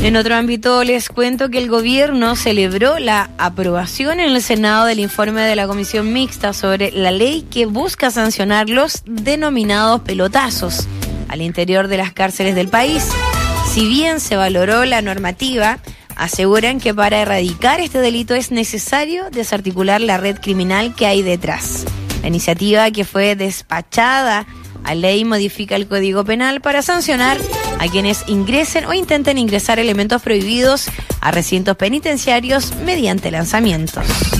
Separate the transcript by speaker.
Speaker 1: En otro ámbito les cuento que el gobierno celebró la aprobación en el Senado del informe de la Comisión Mixta sobre la ley que busca sancionar los denominados pelotazos al interior de las cárceles del país. Si bien se valoró la normativa, aseguran que para erradicar este delito es necesario desarticular la red criminal que hay detrás. La iniciativa, que fue despachada a ley, modifica el Código Penal para sancionar a quienes ingresen o intenten ingresar elementos prohibidos a recintos penitenciarios mediante lanzamientos.